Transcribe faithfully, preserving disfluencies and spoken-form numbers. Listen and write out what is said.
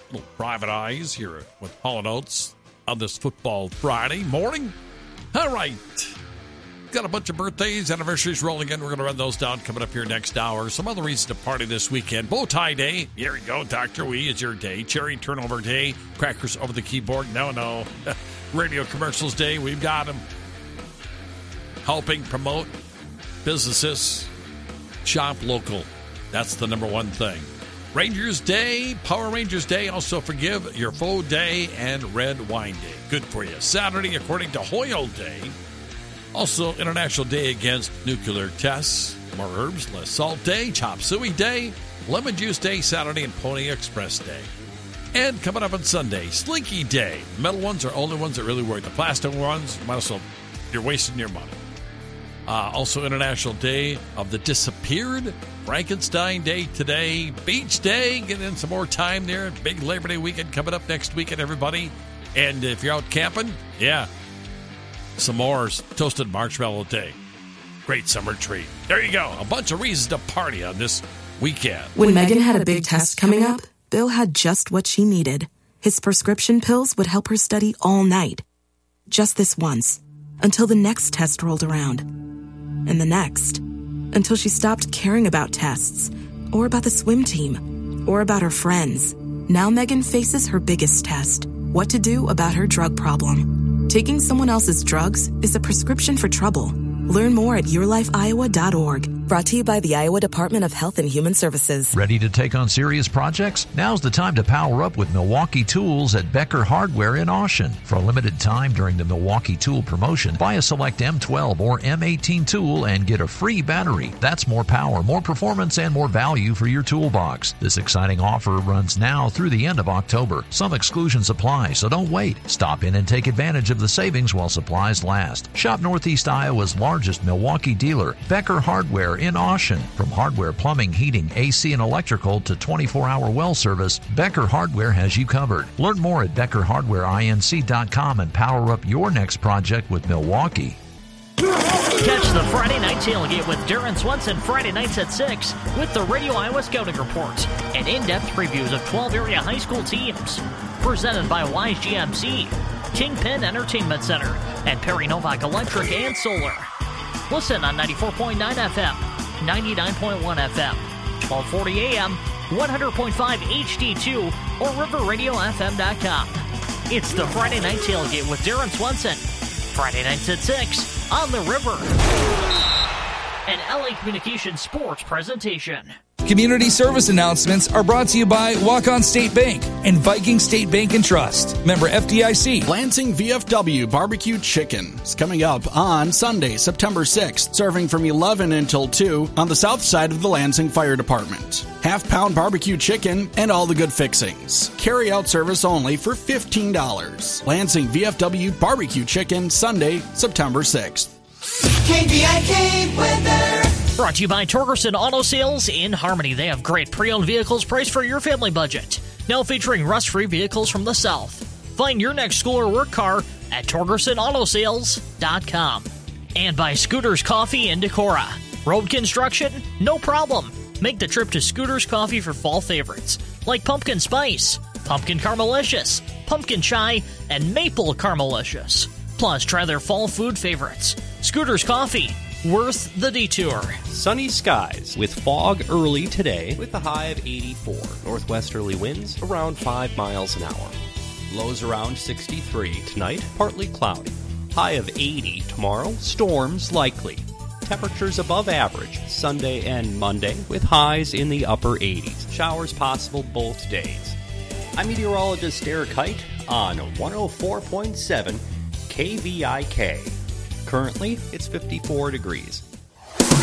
Little Private Eyes here with Hall and Oates on this football Friday morning. All right. Got a bunch of birthdays, anniversaries rolling in. We're going to run those down coming up here next hour. Some other reasons to party this weekend. Bow tie day. Here you go, Doctor Wee. It's your day. Cherry turnover day. Crackers over the keyboard. No, no. Radio commercials day. We've got them. Helping promote businesses. Shop local. That's the number one thing. Rangers Day, Power Rangers Day, also Forgive Your Foe Day, and Red Wine Day. Good for you. Saturday, according to Hoyle Day. Also, International Day Against Nuclear Tests. More herbs, less salt day. Chop Suey Day. Lemon Juice Day, Saturday, and Pony Express Day. And coming up on Sunday, Slinky Day. The metal ones are only ones that really work. The plastic ones, might as well, you're wasting your money. Uh, also, International Day of the Disappeared. Frankenstein Day today. Beach Day. Get in some more time there. Big Labor Day weekend coming up next weekend, everybody. And if you're out camping, yeah, s'mores, toasted marshmallow day. Great summer treat. There you go. A bunch of reasons to party on this weekend. When Megan had a big test coming up, Bill had just what she needed. His prescription pills would help her study all night. Just this once. Until the next test rolled around. And the next. Until she stopped caring about tests. Or about the swim team. Or about her friends. Now Megan faces her biggest test. What to do about her drug problem. Taking someone else's drugs is a prescription for trouble. Learn more at your life iowa dot org. Brought to you by the Iowa Department of Health and Human Services. Ready to take on serious projects? Now's the time to power up with Milwaukee Tools at Becker Hardware in Austin. For a limited time during the Milwaukee Tool promotion, buy a select M twelve or M eighteen tool and get a free battery. That's more power, more performance, and more value for your toolbox. This exciting offer runs now through the end of October. Some exclusions apply, so don't wait. Stop in and take advantage of the savings while supplies last. Shop Northeast Iowa's largest Milwaukee dealer, Becker Hardware in Austin. From hardware, plumbing, heating, A C, and electrical to twenty-four hour well service, Becker Hardware has you covered. Learn more at becker hardware inc dot com and power up your next project with Milwaukee. Catch the Friday Night Tailgate with Darren Swenson Friday nights at six with the Radio Iowa Scouting Report and in-depth previews of twelve area high school teams. Presented by Wise G M C, Kingpin Entertainment Center, and Perry Novak Electric and Solar. Listen on ninety-four point nine F M, ninety-nine point one F M, twelve forty A M, one hundred point five H D two, or river radio f m dot com. It's the Friday Night Tailgate with Darren Swenson. Friday nights at six on the River. An L A Communications sports presentation. Community service announcements are brought to you by Walk-On State Bank and Viking State Bank and Trust. Member F D I C. Lansing V F W Barbecue Chicken is coming up on Sunday, September sixth, serving from eleven until two on the south side of the Lansing Fire Department. Half-pound barbecue chicken and all the good fixings. Carry-out service only for fifteen dollars. Lansing V F W Barbecue Chicken, Sunday, September sixth. K V I K weather. Brought to you by Torgerson Auto Sales in Harmony. They have great pre-owned vehicles priced for your family budget. Now featuring rust-free vehicles from the South. Find your next school or work car at Torgerson Auto Sales dot com. And by Scooters Coffee in Decorah. Road construction? No problem. Make the trip to Scooters Coffee for fall favorites like Pumpkin Spice, Pumpkin Caramelicious, Pumpkin Chai, and Maple Caramelicious. Plus, try their fall food favorites. Scooters Coffee. Worth the detour. Sunny skies with fog early today with a high of eighty-four. Northwesterly winds around five miles an hour. Lows around sixty-three. Tonight, partly cloudy. High of eighty tomorrow. Storms likely. Temperatures above average Sunday and Monday with highs in the upper eighties. Showers possible both days. I'm meteorologist Derek Height on one oh four point seven K V I K. Currently, it's fifty-four degrees.